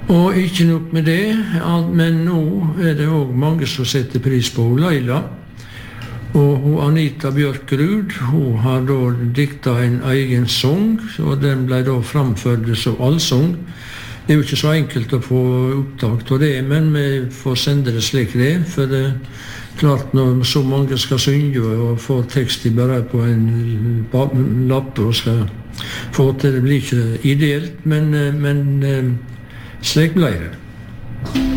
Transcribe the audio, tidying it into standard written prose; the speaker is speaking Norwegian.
Og ikke nok med det, men nå det også mange som setter pris på Laila. Og Anita Bjørkerud, hun har da diktet en egen sang, og den ble da framført som allsang. Det jo ikke så enkelt å få opptak av det, men vi får sende det slik det, for det klart når så mange skal synge og få tekst i bare på en lapp og skal få til det blir ikke ideelt, men slik ble det.